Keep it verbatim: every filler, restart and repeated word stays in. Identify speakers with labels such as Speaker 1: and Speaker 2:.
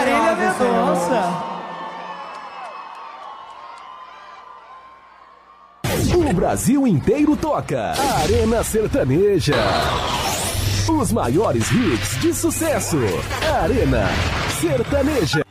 Speaker 1: Marília Mendonça.
Speaker 2: O Brasil inteiro toca. Arena Sertaneja. Os maiores hits de sucesso. Arena Sertaneja.